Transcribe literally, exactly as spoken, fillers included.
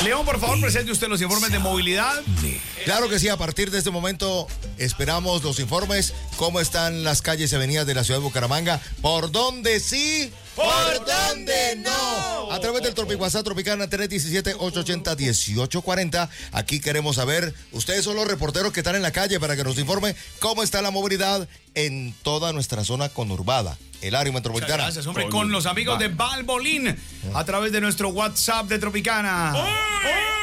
León, por favor, presente usted los informes de movilidad. Claro que sí, a partir de este momento esperamos los informes. ¿Cómo están las calles y avenidas de la ciudad de Bucaramanga? ¿Por dónde sí? ¿Por dónde no? A través del Tropic WhatsApp Tropicana tres diecisiete, ocho ochenta, dieciocho cuarenta. Aquí queremos saber, ustedes son los reporteros que están en la calle para que nos informen cómo está la movilidad en toda nuestra zona conurbada, el área metropolitana. Muchas gracias, hombre, con los amigos de Valvoline a través de nuestro WhatsApp de Tropicana.